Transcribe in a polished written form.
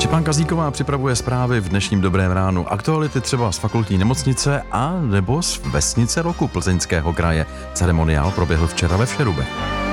Štěpán Kazíková připravuje zprávy v dnešním Dobrém ránu. Aktuality třeba z fakultní nemocnice a nebo z vesnice roku Plzeňského kraje. Ceremoniál proběhl včera ve Všerubech.